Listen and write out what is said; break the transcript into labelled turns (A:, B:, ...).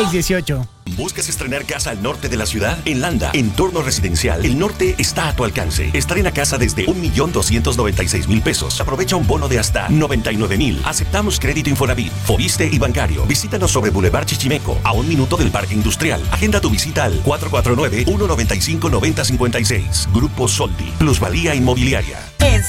A: 618.
B: ¿Buscas estrenar casa al norte de la ciudad? En Landa, Entorno Residencial, el norte está a tu alcance. Estrena casa desde 1.296.000 pesos. Aprovecha un bono de hasta 99.000. Aceptamos crédito Infonavit, Fobiste y bancario. Visítanos sobre Boulevard Chichimeco, a 1 minuto del Parque Industrial. Agenda tu visita al 449-195-9056. Grupo Soldi, Plusvalía Inmobiliaria.
C: En